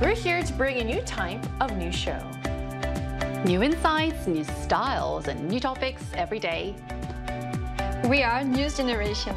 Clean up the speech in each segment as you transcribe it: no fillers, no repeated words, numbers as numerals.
We're here to bring a new type of news show. New insights, new styles, and new topics every day. We are News Generation.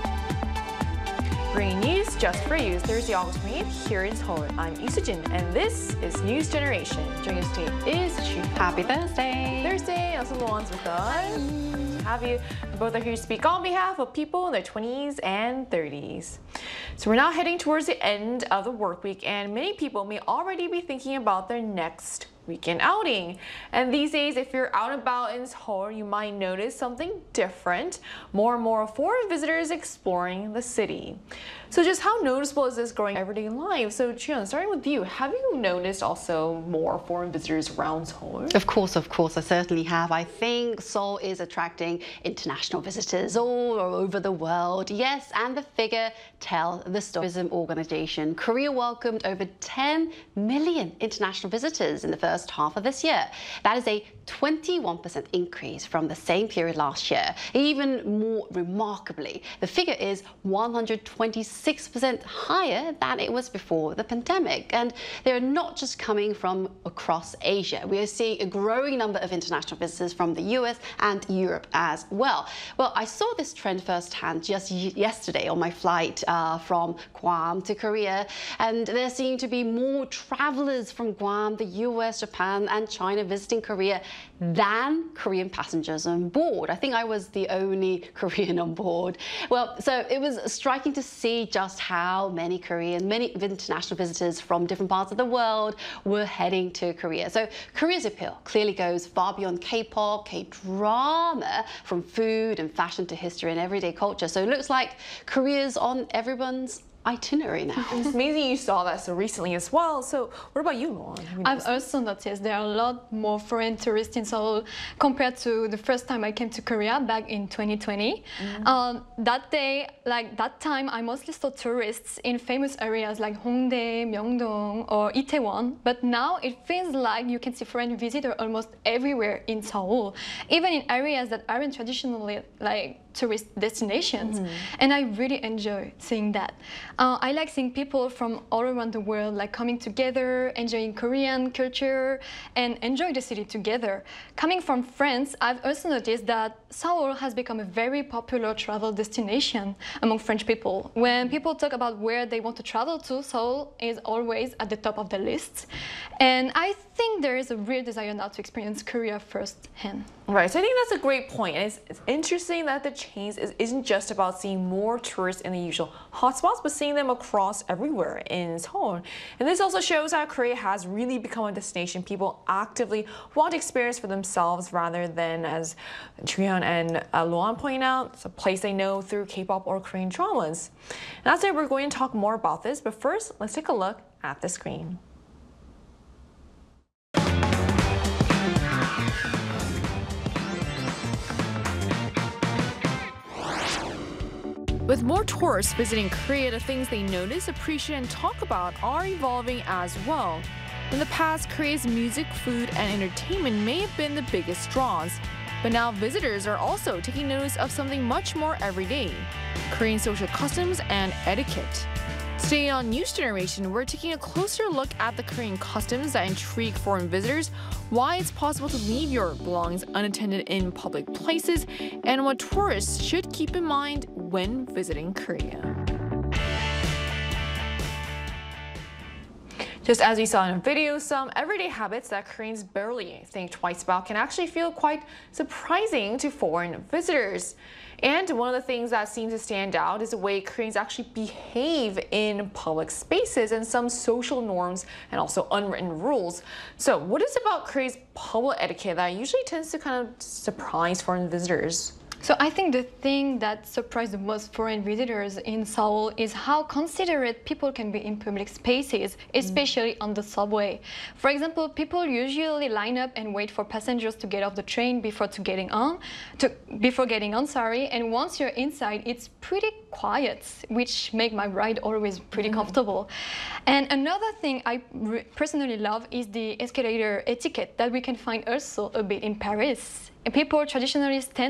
Bringing news just for you. Thursday, August 28th, here in Seoul. I'm Lee Soo-jin, and this is News Generation. Joining us today is Chu. Happy Thursday. Thursday, also Luan's with us. To have you. Both are here to speak on behalf of people in their 20s and 30s. So we're now heading towards the end of the work week, and many people may already be thinking about their next weekend outing. And these days, if you're out and about in Seoul, you might notice something different. More and more foreign visitors exploring the city. So just how noticeable is this growing everyday life? So Cheon, starting with you, have you noticed also more foreign visitors around Seoul? Of course, I certainly have. I think Seoul is attracting international visitors all over the world. Yes, and the figure tells the story. Tourism organization. Korea welcomed over 10 million international visitors in the first half of this year. That is a 21% increase from the same period last year. Even more remarkably, the figure is 126% higher than it was before the pandemic. And they're not just coming from across Asia. We are seeing a growing number of international visitors from the US and Europe as well. Well, I saw this trend firsthand just yesterday on my flight from Guam to Korea. And there seem to be more travelers from Guam, the US, Japan, and China visiting Korea than Korean passengers on board. I think I was the only Korean on board. Well, so it was striking to see just how many international visitors from different parts of the world were heading to Korea. So Korea's appeal clearly goes far beyond K-pop, K-drama, from food and fashion to history and everyday culture. So it looks like Korea's on everyone's itinerary now. It's amazing you saw that so recently as well. So what about you, Luan? I've also noticed there are a lot more foreign tourists in Seoul compared to the first time I came to Korea back in 2020. That time, I mostly saw tourists in famous areas like Hongdae, Myeongdong, or Itaewon. But now it feels like you can see foreign visitors almost everywhere in Seoul, even in areas that aren't traditionally like tourist destinations. And I really enjoy seeing that. I like seeing people from all around the world like coming together, enjoying Korean culture, and enjoy the city together. Coming from France, I've also noticed that Seoul has become a very popular travel destination among French people. When people talk about where they want to travel to, Seoul is always at the top of the list. And I think there is a real desire now to experience Korea firsthand. Right, so I think that's a great point. And it's interesting that the change isn't just about seeing more tourists in the usual hotspots, but seeing them across everywhere in Seoul. And this also shows how Korea has really become a destination people actively want to experience for themselves rather than, as Chuyeon and Luan point out, it's a place they know through K-pop or Korean dramas. And that's it, we're going to talk more about this, but first, let's take a look at the screen. With more tourists visiting Korea, the things they notice, appreciate, and talk about are evolving as well. In the past, Korea's music, food, and entertainment may have been the biggest draws. But now visitors are also taking notice of something much more everyday: Korean social customs and etiquette. Today on News Generation, we're taking a closer look at the Korean customs that intrigue foreign visitors, why it's possible to leave your belongings unattended in public places, and what tourists should keep in mind when visiting Korea. Just as we saw in a video, some everyday habits that Koreans barely think twice about can actually feel quite surprising to foreign visitors. And one of the things that seems to stand out is the way Koreans actually behave in public spaces and some social norms and also unwritten rules. So what is it about Korea's public etiquette that usually tends to kind of surprise foreign visitors? So I think the thing that surprised the most foreign visitors in Seoul is how considerate people can be in public spaces, especially on the subway. For example, people usually line up and wait for passengers to get off the train before getting on, and once you're inside, it's pretty quiet, which make my ride always pretty comfortable. And another thing I personally love is the escalator etiquette that we can find also a bit in Paris. And people traditionally stand